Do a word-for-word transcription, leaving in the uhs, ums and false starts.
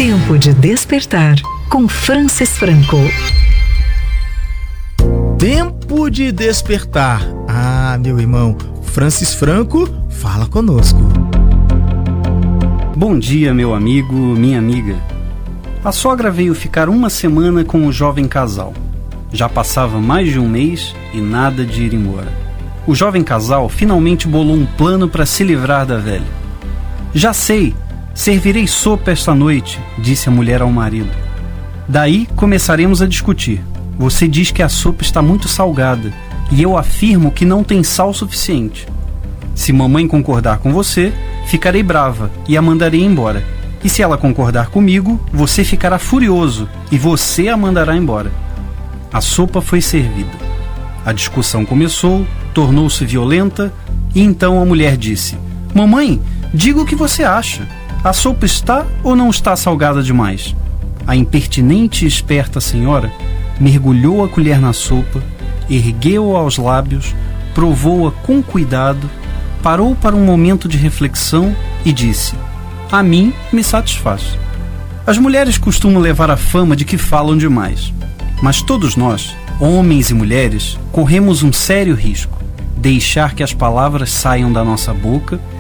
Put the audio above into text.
Tempo de despertar com Francis Franco. Tempo de despertar. Ah, meu irmão, Francis Franco, fala conosco. Bom dia, meu amigo, minha amiga. A sogra veio ficar uma semana com o jovem casal. Já passava mais de um mês e nada de ir embora. O jovem casal finalmente bolou um plano para se livrar da velha. Já sei, servirei sopa esta noite, disse a mulher ao marido. Daí começaremos a discutir. Você diz que a sopa está muito salgada e eu afirmo que não tem sal suficiente. Se mamãe concordar com você, ficarei brava e a mandarei embora. E se ela concordar comigo, você ficará furioso e você a mandará embora. A sopa foi servida. A discussão começou, tornou-se violenta e então a mulher disse: Mamãe, diga o que você acha. A sopa está ou não está salgada demais? A impertinente e esperta senhora mergulhou a colher na sopa, ergueu-a aos lábios, provou-a com cuidado, parou para um momento de reflexão e disse: A mim me satisfaz. As mulheres costumam levar a fama de que falam demais, mas todos nós, homens e mulheres, corremos um sério risco: deixar que as palavras saiam da nossa boca